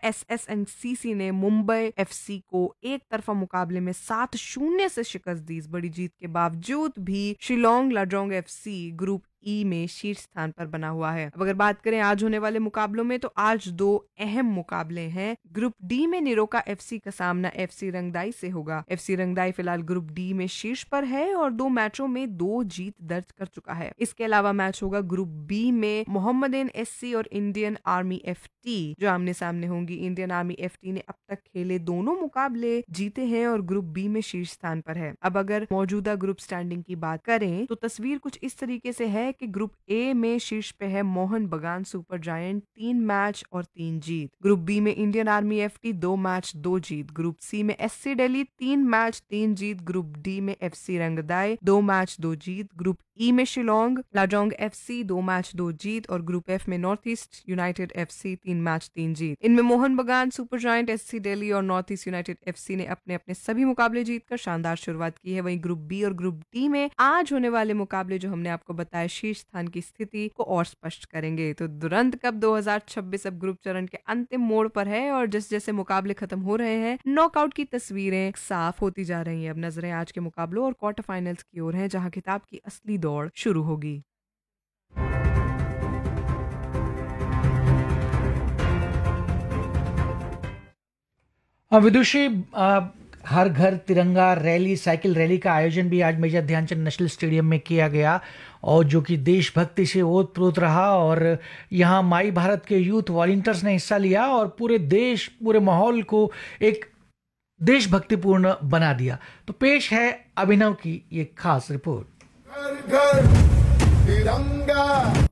एसएसएनसीसी ने मुंबई एफसी को एक तरफा मुकाबले में 7-0 से शिकस्त दी। इस बड़ी जीत के बावजूद भी शिलोंग लाजोंग एफसी ग्रुप ई में शीर्ष स्थान पर बना हुआ है। अब अगर बात करें आज होने वाले मुकाबलों में, तो आज 2 अहम मुकाबले हैं। ग्रुप डी में निरोका एफसी का सामना एफसी रंगदाई से होगा। एफसी रंगदाई फिलहाल ग्रुप डी में शीर्ष पर है और 2 मैचों में 2 जीत दर्ज कर चुका है। इसके अलावा मैच होगा ग्रुप बी में मोहम्मदन एससी और इंडियन आर्मी एफटी जो आमने सामने होंगी। इंडियन आर्मी एफटी ने अब तक खेले दोनों मुकाबले जीते हैं और ग्रुप बी में शीर्ष स्थान पर है। अब अगर मौजूदा ग्रुप स्टैंडिंग की बात करें तो तस्वीर कुछ इस तरीके से है कि ग्रुप ए में शीर्ष पे है मोहन बगान सुपर जायंट 3 मैच और 3 जीत। ग्रुप बी में इंडियन आर्मी एफटी 2 मैच 2 जीत। ग्रुप सी में एससी दिल्ली 3 मैच 3 जीत। ग्रुप डी में एफसी रंगदाई 2 मैच 2 जीत। ग्रुप ई में शिलोंग लाजोंग एफसी 2 मैच 2 जीत और ग्रुप एफ में north east United FC 3 match 3 जीत। इनमें मोहन बगान सुपर जायंट, एससी दिल्ली और नॉर्थ ईस्ट यूनाइटेड एफसी ने अपने अपने सभी मुकाबले जीतकर शानदार शुरुआत की है। वहीं ग्रुप बी और ग्रुप डी में आज होने वाले मुकाबले जो हमने आपको बताया शीर्ष स्थान की स्थिति को और स्पष्ट करेंगे। तो दुरंत कप 2026 अब ग्रुप चरण के अंतिम मोड़ पर है और जैसे जैसे मुकाबले खत्म हो रहे हैं नॉकआउट की तस्वीरें साफ होती जा रही हैं। अब नजरें आज के मुकाबलों और क्वार्टर फाइनल्स की ओर हैं जहां खिताब की असली दौड़ शुरू होगी। विदुषी, हर घर तिरंगा रैली, साइकिल रैली का आयोजन भी आज मेजर ध्यानचंद नेशनल स्टेडियम में किया गया और जो कि देशभक्ति से ओतप्रोत रहा और यहाँ माई भारत के यूथ वॉलंटियर्स ने हिस्सा लिया और पूरे माहौल को एक देशभक्तिपूर्ण बना दिया। तो पेश है अभिनव की ये खास रिपोर्ट। घर घर तिरंगा